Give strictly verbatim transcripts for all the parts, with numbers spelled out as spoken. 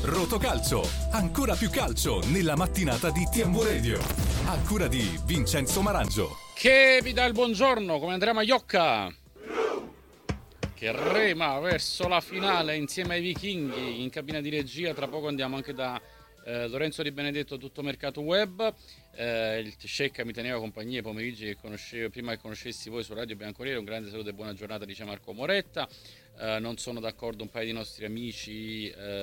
Rotocalcio, ancora più calcio nella mattinata di T M V Radio. A cura di Vincenzo Marangio. Che vi dà il buongiorno, come Andrea Maiocca, che rema verso la finale insieme ai vichinghi in cabina di regia. Tra poco andiamo anche da eh, Lorenzo Di Benedetto, Tutto Mercato Web. Eh, il Scecca mi teneva compagnia i pomeriggi che conoscevo, prima che conoscessi voi su Radio Bianconero. Un grande saluto e buona giornata, dice Marco Moretta. Eh, non sono d'accordo un paio di nostri amici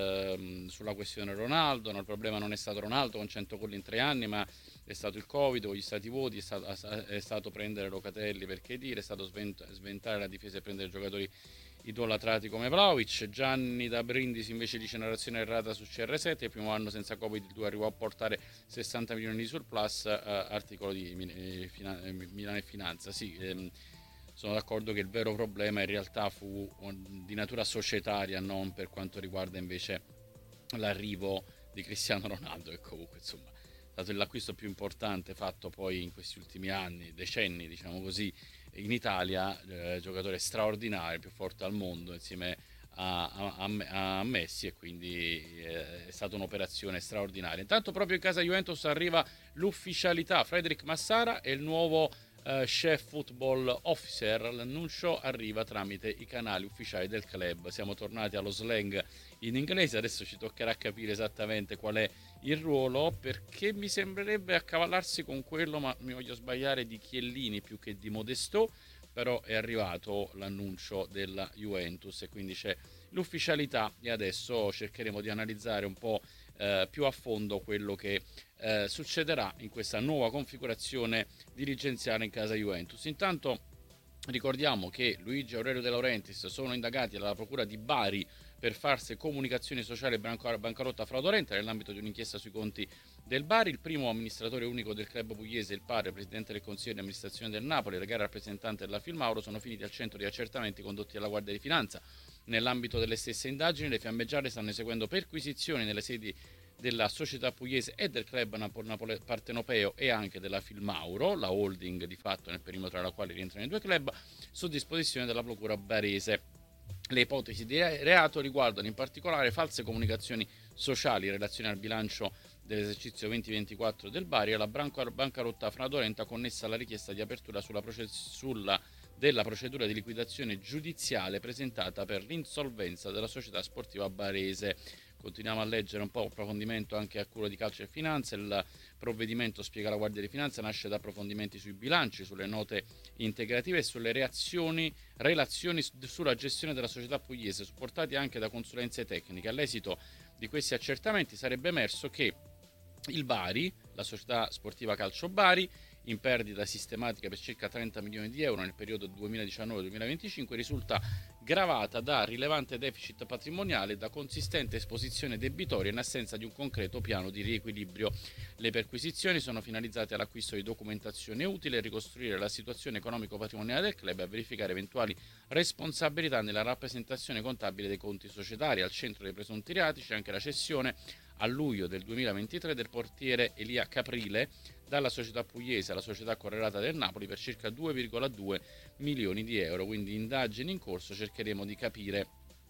eh, sulla questione Ronaldo. No, il problema non è stato Ronaldo con cento gol in tre anni, ma è stato il Covid, con gli stati voti, è stato, è stato prendere Locatelli, perché dire, è stato svent- sventare la difesa e prendere giocatori idolatrati come Vlahovic. Gianni da Brindisi invece dice narrazione errata su C R sette, il primo anno senza Covid, il due arrivò a portare sessanta milioni di surplus, eh, articolo di eh, Fina- eh, Milano e Finanza. Sì, ehm, sono d'accordo che il vero problema in realtà fu di natura societaria, non per quanto riguarda invece l'arrivo di Cristiano Ronaldo, e comunque insomma è stato l'acquisto più importante fatto poi in questi ultimi anni, decenni diciamo così, in Italia, eh, giocatore straordinario, più forte al mondo insieme a, a, a Messi, e quindi eh, è stata un'operazione straordinaria. Intanto proprio in casa Juventus arriva l'ufficialità: Frederic Massara è il nuovo Uh, chef football officer. L'annuncio arriva tramite i canali ufficiali del club. Siamo tornati allo slang in inglese, adesso ci toccherà capire esattamente qual è il ruolo, perché mi sembrerebbe accavallarsi con quello, ma mi voglio sbagliare, di Chiellini più che di Modesto. Però è arrivato l'annuncio della Juventus e quindi c'è l'ufficialità, e adesso cercheremo di analizzare un po' eh, più a fondo quello che Eh, succederà in questa nuova configurazione dirigenziale in casa Juventus. Intanto ricordiamo che Luigi Aurelio De Laurentiis sono indagati dalla procura di Bari per false comunicazioni sociali e bancarotta fraudolenta nell'ambito di un'inchiesta sui conti del Bari. Il primo amministratore unico del club pugliese, il padre, presidente del consiglio di amministrazione del Napoli, legale rappresentante della Filmauro, sono finiti al centro di accertamenti condotti dalla Guardia di Finanza. Nell'ambito delle stesse indagini, le fiamme gialle stanno eseguendo perquisizioni nelle sedi della società pugliese e del club Napole partenopeo e anche della Filmauro, la holding di fatto nel perimetro alla quale rientrano i due club, su disposizione della procura barese. Le ipotesi di reato riguardano in particolare false comunicazioni sociali in relazione al bilancio dell'esercizio venti ventiquattro del Bari e la bancarotta fraudolenta connessa alla richiesta di apertura sulla, process- sulla della procedura di liquidazione giudiziale presentata per l'insolvenza della società sportiva barese. Continuiamo a leggere un po' approfondimento anche a cura di Calcio e Finanza. Il provvedimento, spiega la Guardia di Finanza, nasce da approfondimenti sui bilanci, sulle note integrative e sulle reazioni, relazioni sulla gestione della società pugliese, supportati anche da consulenze tecniche. All'esito di questi accertamenti sarebbe emerso che il Bari, la società sportiva Calcio Bari, in perdita sistematica per circa trenta milioni di euro nel periodo duemiladiciannove duemilaventicinque, risulta gravata da rilevante deficit patrimoniale e da consistente esposizione debitoria in assenza di un concreto piano di riequilibrio. Le perquisizioni sono finalizzate all'acquisto di documentazione utile a ricostruire la situazione economico-patrimoniale del club e a verificare eventuali responsabilità nella rappresentazione contabile dei conti societari. Al centro dei presunti reati c'è anche la cessione a luglio del duemilaventitré del portiere Elia Caprile dalla società pugliese alla società correlata del Napoli per circa due virgola due milioni di euro. Quindi indagini in corso, cercheremo di capire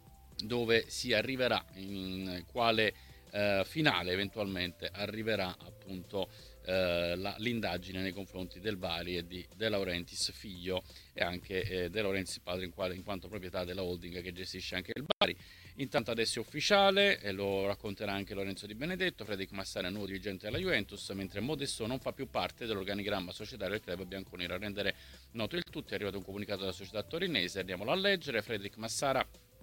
dove si arriverà, in quale eh, finale eventualmente arriverà appunto eh, la, l'indagine nei confronti del Bari e di De Laurentiis figlio e anche eh, De Laurentiis padre in, quale, in quanto proprietà della holding che gestisce anche il Bari. Intanto adesso è ufficiale e lo racconterà anche Lorenzo Di Benedetto: Frederic Massara è nuovo dirigente della Juventus, mentre Modesto non fa più parte dell'organigramma societario del club bianconero. A rendere noto il tutto è arrivato un comunicato dalla società torinese, andiamolo a leggere. Frederic Massara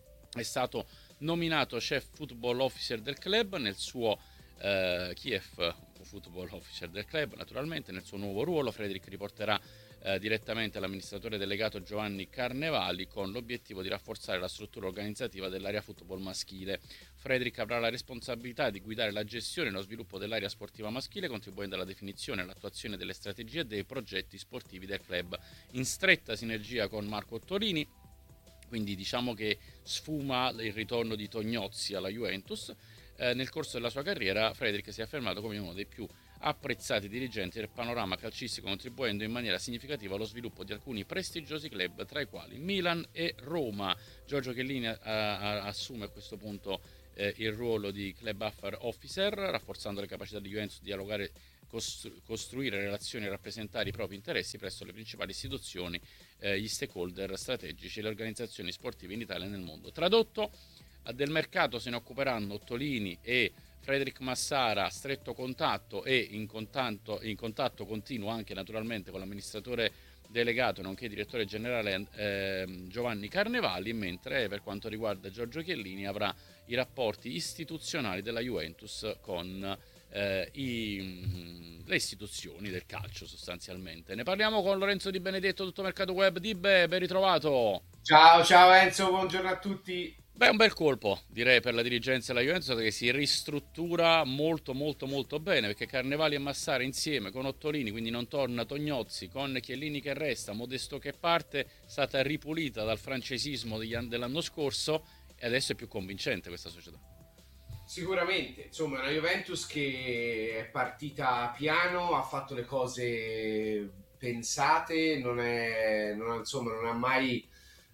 è stato nominato chef football officer del club nel suo eh, Kiev football officer del club, naturalmente nel suo nuovo ruolo. Frederic riporterà eh, direttamente all'amministratore delegato Giovanni Carnevali con l'obiettivo di rafforzare la struttura organizzativa dell'area football maschile. Frederic avrà la responsabilità di guidare la gestione e lo sviluppo dell'area sportiva maschile, contribuendo alla definizione e all'attuazione delle strategie e dei progetti sportivi del club, in stretta sinergia con Marco Ottolini. Quindi diciamo che sfuma il ritorno di Tognozzi alla Juventus. Eh, nel corso della sua carriera Frederic si è affermato come uno dei più apprezzati dirigenti del panorama calcistico, contribuendo in maniera significativa allo sviluppo di alcuni prestigiosi club, tra i quali Milan e Roma. Giorgio Chiellini a, a, assume a questo punto eh, il ruolo di Club Affairs Officer, rafforzando le capacità di Juventus di dialogare, costru- costruire relazioni e rappresentare i propri interessi presso le principali istituzioni, eh, gli stakeholder strategici e le organizzazioni sportive in Italia e nel mondo. Tradotto, del mercato se ne occuperanno Ottolini e Frederic Massara, stretto contatto e in contatto, in contatto continuo anche naturalmente con l'amministratore delegato nonché direttore generale eh, Giovanni Carnevali, mentre per quanto riguarda Giorgio Chiellini avrà i rapporti istituzionali della Juventus con eh, i, le istituzioni del calcio sostanzialmente. Ne parliamo con Lorenzo Di Benedetto, Tutto Mercato Web. Dibbe, ben ritrovato. Ciao, ciao Enzo, buongiorno a tutti. Beh, un bel colpo, direi, per la dirigenza della Juventus, che si ristruttura molto molto molto bene, perché Carnevali e Massara insieme con Ottolini, quindi non torna Tognozzi, con Chiellini che resta, Modesto che parte, è stata ripulita dal francesismo degli an- dell'anno scorso e adesso è più convincente questa società. Sicuramente, insomma, una Juventus che è partita piano, ha fatto le cose pensate, non è, non ha, insomma, non ha mai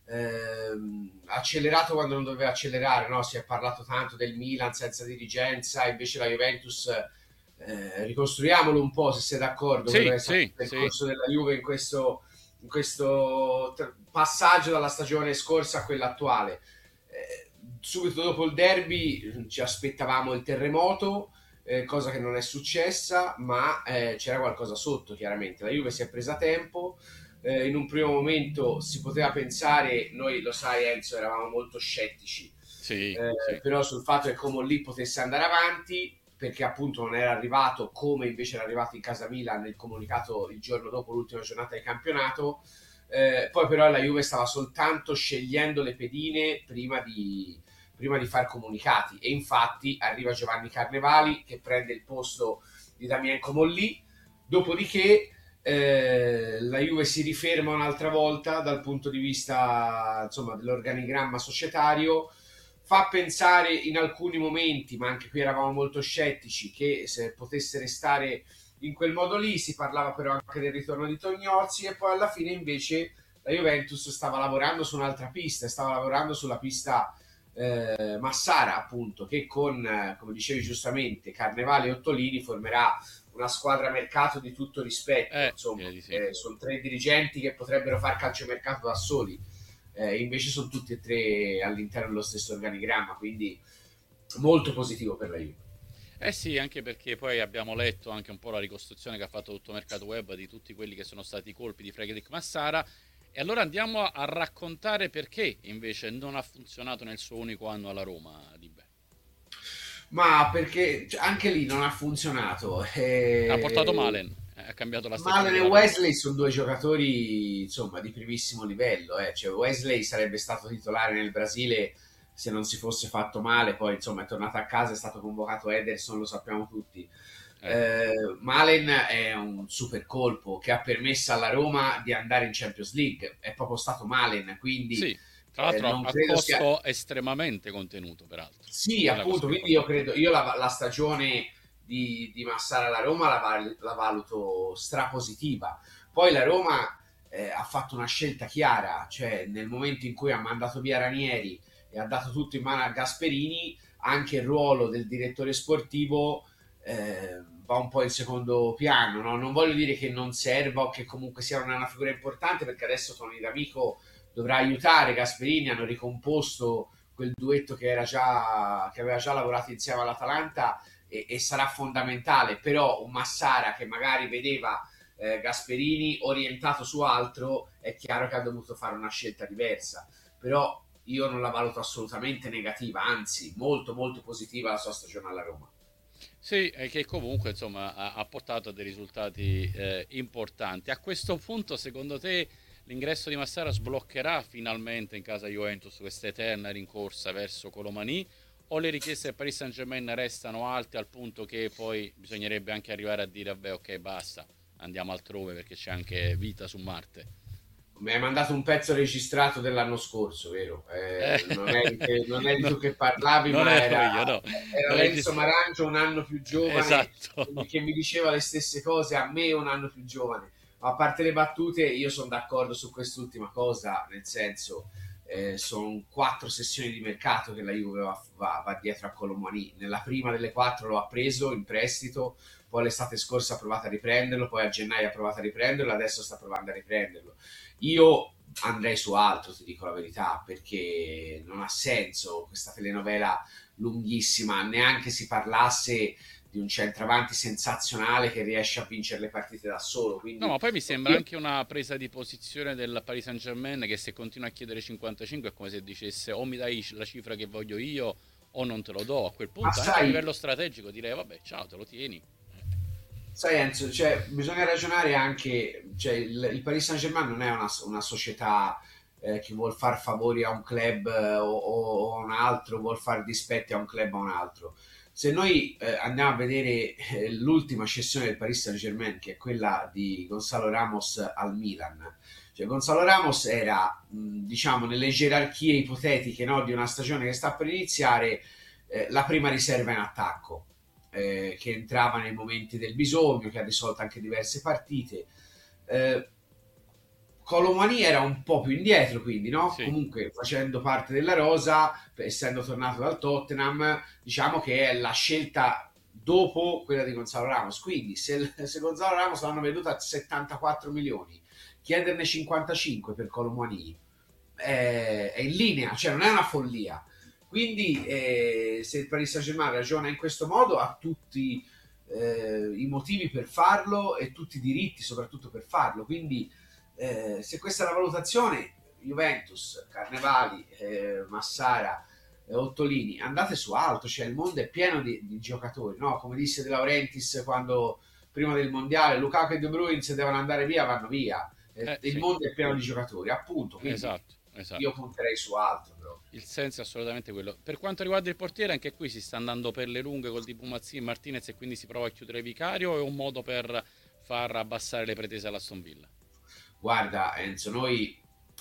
ehm, accelerato quando non doveva accelerare, no? Si è parlato tanto del Milan senza dirigenza, invece la Juventus, eh, ricostruiamolo un po', se sei d'accordo, Sì, quello che è stato sì, il percorso sì. della Juve in questo, in questo tr- passaggio dalla stagione scorsa a quella attuale. Eh, subito dopo il derby ci aspettavamo il terremoto, eh, cosa che non è successa, ma eh, c'era qualcosa sotto, chiaramente. La Juve si è presa tempo, eh, in un primo momento si poteva pensare, noi lo sai Enzo, eravamo molto scettici, Sì, eh, sì. però sul fatto che come lì potesse andare avanti, perché appunto non era arrivato come invece era arrivato in casa Milan nel comunicato il giorno dopo l'ultima giornata di campionato. Eh, poi però la Juve stava soltanto scegliendo le pedine prima di, prima di far comunicati, e infatti arriva Giovanni Carnevali che prende il posto di Damien Comolli, dopodiché eh, la Juve si riferma un'altra volta dal punto di vista, insomma, dell'organigramma societario, fa pensare in alcuni momenti, ma anche qui eravamo molto scettici, che se potesse restare in quel modo lì. Si parlava però anche del ritorno di Tognozzi, e poi alla fine invece la Juventus stava lavorando su un'altra pista, stava lavorando sulla pista eh, Massara, appunto, che con, eh, come dicevi giustamente, Carnevali e Ottolini formerà una squadra mercato di tutto rispetto. Eh, Insomma, direi di sì. eh, sono tre dirigenti che potrebbero fare calciomercato da soli, eh, invece sono tutti e tre all'interno dello stesso organigramma, quindi molto positivo per la Juve. Eh sì, anche perché poi abbiamo letto anche un po' la ricostruzione che ha fatto Tutto Mercato Web di tutti quelli che sono stati i colpi di Frederic Massara, e allora andiamo a raccontare perché invece non ha funzionato nel suo unico anno alla Roma, Dibbe. Ma perché anche lì non ha funzionato. Ha portato Eh, Malen, eh, ha cambiato la stagione Malen e della Roma. Wesley sono due giocatori, insomma, di primissimo livello. Eh. Cioè, Wesley sarebbe stato titolare nel Brasile se non si fosse fatto male, poi insomma è tornato a casa, è stato convocato Ederson, lo sappiamo tutti. Eh, Eh, Malen è un super colpo che ha permesso alla Roma di andare in Champions League, è proprio stato Malen, quindi sì, tra eh, l'altro non a credo sia... costo estremamente contenuto, peraltro. Sì, Quella è la cosa appunto, più quindi io importante. credo, io la, la stagione di, di Massara alla Roma la, val- la valuto strapositiva. Poi la Roma eh, ha fatto una scelta chiara, cioè nel momento in cui ha mandato via Ranieri e ha dato tutto in mano a Gasperini, anche il ruolo del direttore sportivo eh, va un po' in secondo piano, no? Non voglio dire che non serva o che comunque sia una, una figura importante, perché adesso Tony D'Amico dovrà aiutare Gasperini, hanno ricomposto quel duetto che, era già, che aveva già lavorato insieme all'Atalanta, e, e sarà fondamentale. Però un Massara che magari vedeva eh, Gasperini orientato su altro, è chiaro che ha dovuto fare una scelta diversa, però io non la valuto assolutamente negativa, anzi molto molto positiva la sua stagione alla Roma. Sì, e che comunque insomma ha, ha portato a dei risultati eh, importanti. A questo punto, secondo te, l'ingresso di Massara sbloccherà finalmente in casa Juventus questa eterna rincorsa verso Colomani, o le richieste del Paris Saint-Germain restano alte al punto che poi bisognerebbe anche arrivare a dire vabbè, ok, basta, andiamo altrove perché c'è anche vita su Marte? Mi hai mandato un pezzo registrato dell'anno scorso, vero? Eh, Eh, non eri, te- non eri no, tu che parlavi, non ma ero era, io, no. era L'ho Renzo registrato. Marangio, un anno più giovane, Esatto. che mi diceva le stesse cose a me, un anno più giovane. Ma a parte le battute, io sono d'accordo su quest'ultima cosa, nel senso, eh, sono quattro sessioni di mercato che la Juve va, va- va dietro a Colomani. Nella prima delle quattro lo ha preso in prestito, poi l'estate scorsa ha provato a riprenderlo, poi a gennaio ha provato a riprenderlo, adesso sta provando a riprenderlo. Io andrei su altro, ti dico la verità, perché non ha senso questa telenovela lunghissima, neanche si parlasse di un centravanti sensazionale che riesce a vincere le partite da solo. No, Quindi ma poi mi sembra io, anche una presa di posizione del Paris Saint-Germain che se continua a chiedere cinquantacinque è come se dicesse o mi dai la cifra che voglio io o non te lo do. A quel ma punto, anche a sai, livello strategico, direi vabbè, ciao, te lo tieni. sai Enzo, cioè, bisogna ragionare anche, cioè, il, il Paris Saint-Germain non è una, una società eh, che vuol far favori a un club eh, o, o a un altro, vuol far dispetti a un club o a un altro. Se noi eh, andiamo a vedere eh, l'ultima cessione del Paris Saint-Germain, che è quella di Gonzalo Ramos al Milan, cioè Gonzalo Ramos era, mh, diciamo, nelle gerarchie ipotetiche, no, di una stagione che sta per iniziare, eh, la prima riserva in attacco, eh, che entrava nei momenti del bisogno, che ha risolto anche diverse partite. Eh, Colomani era un po' più indietro, quindi, no? Sì, Comunque facendo parte della rosa, essendo tornato dal Tottenham, diciamo che è la scelta dopo quella di Gonzalo Ramos. Quindi, se, se Gonzalo Ramos l'hanno venduto a settantaquattro milioni, chiederne cinquantacinque per Colomani è, è in linea, cioè non è una follia. Quindi, eh, se il Paris Saint-Germain ragiona in questo modo, ha tutti eh, i motivi per farlo e tutti i diritti, soprattutto per farlo. Quindi, eh, se questa è la valutazione, Juventus, Carnevali, eh, Massara, eh, Ottolini, andate su altro, cioè il mondo è pieno di, di giocatori, no? Come disse De Laurentiis quando prima del mondiale Lukaku e De Bruyne se devono andare via vanno via, eh, eh, il sì, mondo è pieno di giocatori, appunto, quindi esatto, io esatto. punterei su altro però. Il senso è assolutamente quello. Per quanto riguarda il portiere, anche qui si sta andando per le lunghe col Di Bumazzini e Martinez e quindi si prova a chiudere Vicario. È un modo per far abbassare le pretese all'Aston Villa. Guarda Enzo, noi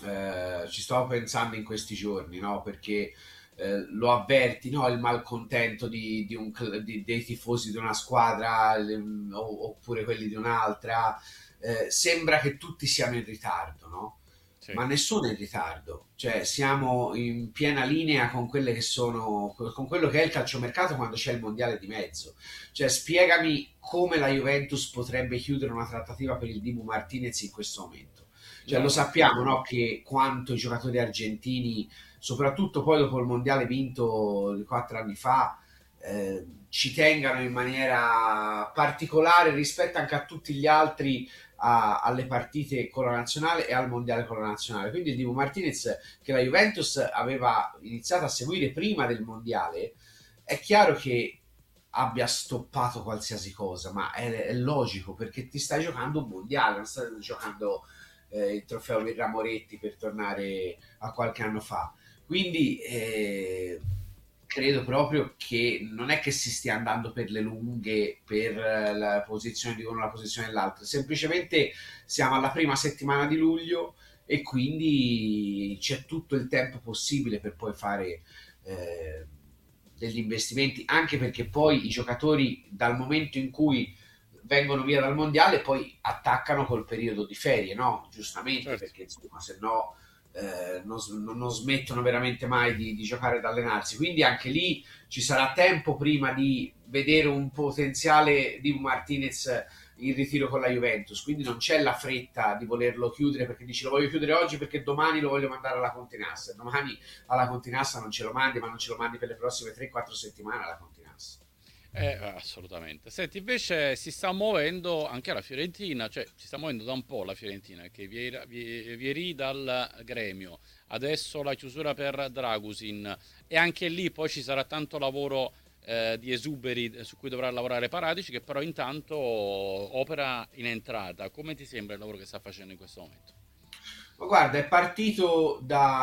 eh, ci stavo pensando in questi giorni, no? Perché eh, lo avverti, no? Il malcontento di, di un cl- di- dei tifosi di una squadra ehm, o- oppure quelli di un'altra. Eh, sembra che tutti siamo in ritardo, no? Sì. Ma nessuno è in ritardo, cioè siamo in piena linea con quelle che sono, con quello che è il calciomercato quando c'è il mondiale di mezzo. Cioè, spiegami come la Juventus potrebbe chiudere una trattativa per il Dibu Martinez in questo momento. Cioè, lo No, sappiamo, no, che quanto i giocatori argentini, soprattutto poi dopo il mondiale vinto di quattro anni fa, eh, ci tengano in maniera particolare rispetto anche a tutti gli altri a, alle partite con la nazionale e al mondiale con la nazionale. Quindi il Dibu Martinez, che la Juventus aveva iniziato a seguire prima del mondiale, è chiaro che abbia stoppato qualsiasi cosa, ma è, è logico perché ti stai giocando un mondiale, non stai giocando eh, il trofeo Virra Moretti per tornare a qualche anno fa. Quindi eh, credo proprio che non è che si stia andando per le lunghe per eh, la posizione di uno e la posizione dell'altro, semplicemente siamo alla prima settimana di luglio e quindi c'è tutto il tempo possibile per poi fare eh, degli investimenti, anche perché poi i giocatori dal momento in cui vengono via dal mondiale poi attaccano col periodo di ferie, no? Giustamente, certo. perché insomma se no eh, non, non, smettono veramente mai di, di giocare ed allenarsi. Quindi anche lì ci sarà tempo prima di vedere un potenziale di Martinez in ritiro con la Juventus. Quindi non c'è la fretta di volerlo chiudere perché dici lo voglio chiudere oggi perché domani lo voglio mandare alla Continassa. Domani alla Continassa non ce lo mandi, ma non ce lo mandi per le prossime tre quattro settimane alla Continassa. Eh, assolutamente. Senti, invece si sta muovendo anche la Fiorentina, cioè si sta muovendo da un po' la Fiorentina, che vieri, vieri dal gremio, adesso la chiusura per Dragusin e anche lì poi ci sarà tanto lavoro eh, di esuberi su cui dovrà lavorare Paratici, che però intanto opera in entrata. Come ti sembra il lavoro che sta facendo in questo momento? Ma guarda, è partito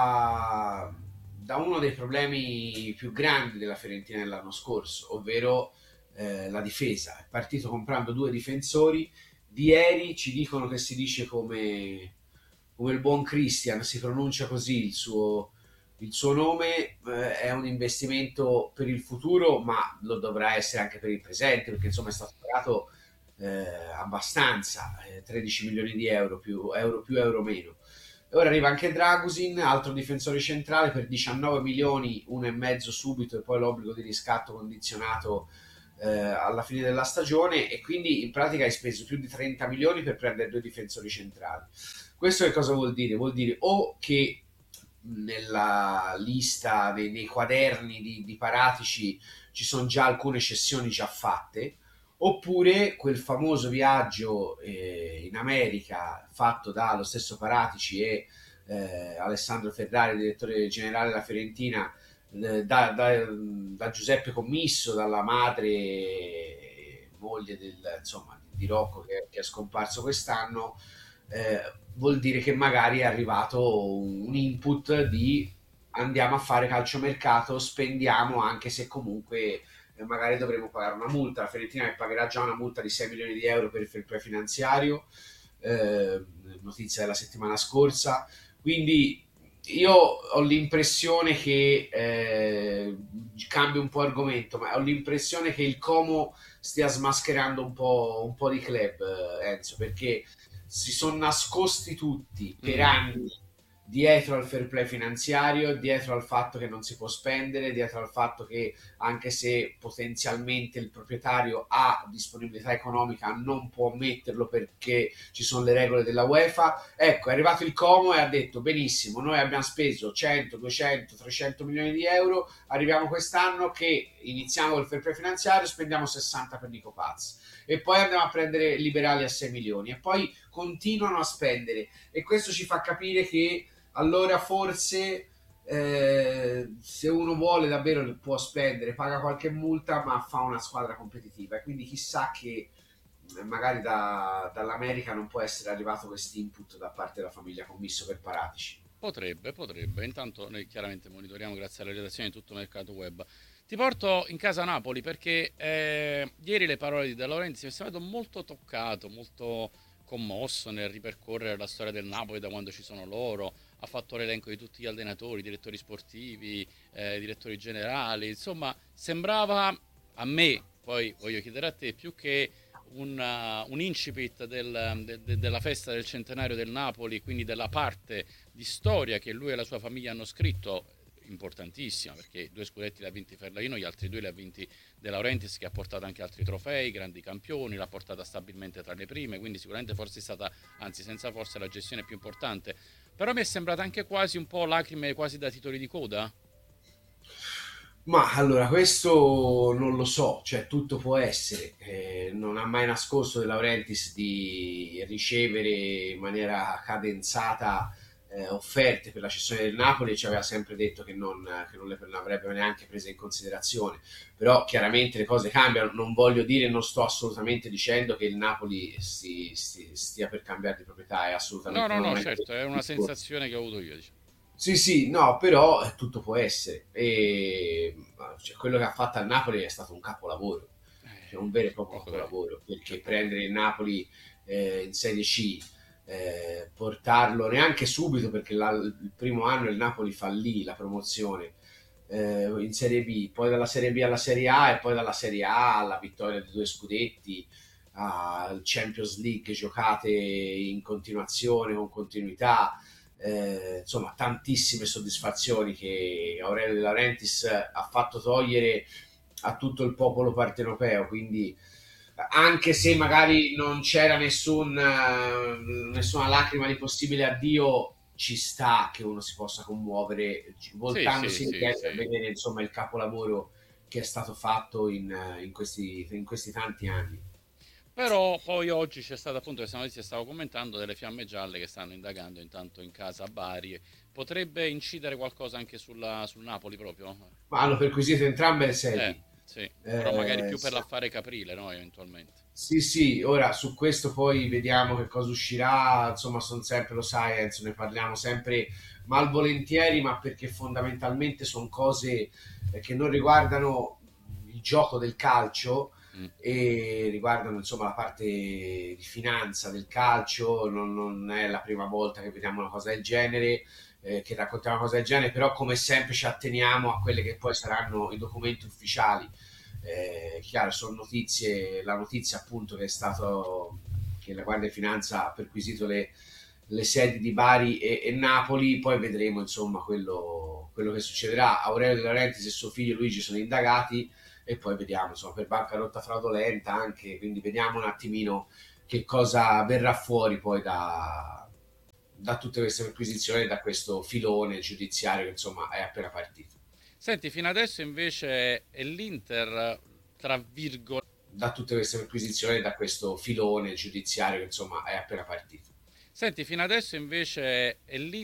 da, da uno dei problemi più grandi della Fiorentina dell'anno scorso, ovvero eh, la difesa. È partito comprando due difensori. Di ieri ci dicono che si dice come come il buon Christian si pronuncia così il suo, il suo nome, eh, è un investimento per il futuro, ma lo dovrà essere anche per il presente, perché insomma è stato pagato eh, abbastanza, eh, tredici milioni di euro più euro più euro meno. E ora arriva anche Dragusin, altro difensore centrale, per diciannove milioni, uno e mezzo subito e poi l'obbligo di riscatto condizionato eh, alla fine della stagione, e quindi in pratica hai speso più di trenta milioni per prendere due difensori centrali. Questo che cosa vuol dire? Vuol dire o che nella lista, nei, nei quaderni di, di Paratici ci sono già alcune cessioni già fatte, oppure quel famoso viaggio eh, in America fatto dallo stesso Paratici e eh, Alessandro Ferrari, direttore generale della Fiorentina, eh, da, da, da Giuseppe Commisso, dalla madre e moglie del, insomma, di Rocco che, che è scomparso quest'anno, eh, vuol dire che magari è arrivato un, un input di andiamo a fare calciomercato, spendiamo, anche se comunque eh, magari dovremo pagare una multa. La Fiorentina pagherà già una multa di sei milioni di euro per il fair play finanziario, eh, notizia della settimana scorsa. Quindi io ho l'impressione che eh, cambio un po' argomento, ma ho l'impressione che il Como stia smascherando un po', un po' di club, eh, Enzo, perché si sono nascosti tutti per Mm. anni dietro al fair play finanziario, dietro al fatto che non si può spendere, dietro al fatto che anche se potenzialmente il proprietario ha disponibilità economica non può metterlo perché ci sono le regole della UEFA. Ecco, è arrivato il Como e ha detto benissimo, noi abbiamo speso cento, duecento, trecento milioni di euro, arriviamo quest'anno che iniziamo col fair play finanziario, spendiamo sessanta per Nico Paz e poi andiamo a prendere liberali a sei milioni e poi continuano a spendere, e questo ci fa capire che allora forse eh, se uno vuole davvero può spendere, paga qualche multa, ma fa una squadra competitiva, e quindi chissà che eh, magari da, dall'America non può essere arrivato questo input da parte della famiglia Commisso per Paratici. Potrebbe, potrebbe. Intanto noi chiaramente monitoriamo grazie alla redazione di tutto Mercato Web. Ti porto in casa Napoli perché eh, ieri le parole di De Laurentiis mi sono stato molto toccato, molto commosso nel ripercorrere la storia del Napoli da quando ci sono loro. Ha fatto l'elenco di tutti gli allenatori, direttori sportivi, eh, direttori generali. Insomma, sembrava a me, poi voglio chiedere a te, più che un, uh, un incipit del, de, de, della festa del centenario del Napoli, quindi della parte di storia che lui e la sua famiglia hanno scritto, importantissima, perché due scudetti li ha vinti Ferlaino, gli altri due li ha vinti De Laurentiis, che ha portato anche altri trofei, grandi campioni, l'ha portata stabilmente tra le prime, quindi sicuramente forse è stata, anzi senza forse, la gestione più importante. Però mi è sembrata anche quasi un po' lacrime quasi da titoli di coda. Ma allora, questo non lo so, cioè tutto può essere. Eh, non ha mai nascosto De Laurentiis di ricevere in maniera cadenzata eh, offerte per la cessione del Napoli, e ci aveva sempre detto che non, che non le non avrebbe neanche prese in considerazione. Però chiaramente le cose cambiano, non voglio dire, non sto assolutamente dicendo che il Napoli si, si- stia per cambiare di proprietà, è No, assolutamente no, non ho no, mai certo, è una detto. sensazione che ho avuto io, diciamo. Sì, sì, no, però eh, tutto può essere. E, cioè, quello che ha fatto al Napoli è stato un capolavoro, cioè un vero e proprio Poco da dire. capolavoro, C'è perché poco da prendere dire. il Napoli eh, in Serie C, eh, portarlo neanche subito, perché la- il primo anno il Napoli fallì la promozione, eh, in Serie B, poi dalla Serie B alla Serie A e poi dalla Serie A alla vittoria di due scudetti, al Champions League giocate in continuazione, con continuità, eh, insomma tantissime soddisfazioni che Aurelio De Laurentiis ha fatto togliere a tutto il popolo partenopeo, quindi anche se magari non c'era nessun, eh, nessuna lacrima di possibile addio, ci sta che uno si possa commuovere Sì, sì, voltandosi sì, indietro a sì. vedere insomma il capolavoro che è stato fatto in, in questi, in questi tanti anni. Però poi oggi c'è stata appunto questa notizia che stavo commentando delle fiamme gialle che stanno indagando intanto in casa a Bari. Potrebbe incidere qualcosa anche sulla, sul Napoli proprio? Ma hanno perquisito entrambe le Eh, sedi. sì, però magari Eh, più per l'affare Caprile, no? Eventualmente. sì, sì, ora su questo poi vediamo che cosa uscirà, insomma, sono sempre, lo sai, Enzo, ne parliamo sempre malvolentieri, ma perché fondamentalmente sono cose eh, che non riguardano il gioco del calcio, Mm. e riguardano insomma la parte di finanza del calcio. Non, non è la prima volta che vediamo una cosa del genere, eh, che raccontiamo una cosa del genere, però come sempre ci atteniamo a quelle che poi saranno i documenti ufficiali. Eh, chiaro, sono notizie, la notizia appunto che è stato che la Guardia di Finanza ha perquisito le, le sedi di Bari e, e Napoli, poi vedremo insomma quello, quello che succederà. Aurelio De Laurentiis e suo figlio Luigi sono indagati e poi vediamo insomma per bancarotta fraudolenta anche, quindi vediamo un attimino che cosa verrà fuori poi da, da tutte queste perquisizioni, da questo filone giudiziario che insomma è appena partito. Senti, fino adesso invece è l'Inter, tra virgolette, Da tutte queste perquisizioni, da questo filone giudiziario che insomma è appena partito. Senti, fino adesso invece è l'Inter